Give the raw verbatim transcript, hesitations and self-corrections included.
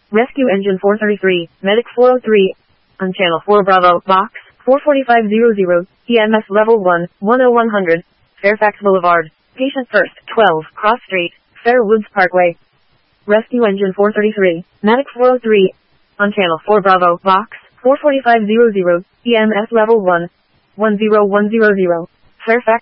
Rescue Engine four thirty-three, Medic four oh three, on Channel four Bravo, Box four forty-five hundred, E M S Level one, one oh one hundred, Fairfax Boulevard, Patient First, twelve, Cross Street, Fairwoods Parkway. Rescue Engine four thirty-three, Medic four oh three, on Channel four Bravo, Box four forty-five hundred, E M S Level one, one oh one hundred, Fairfax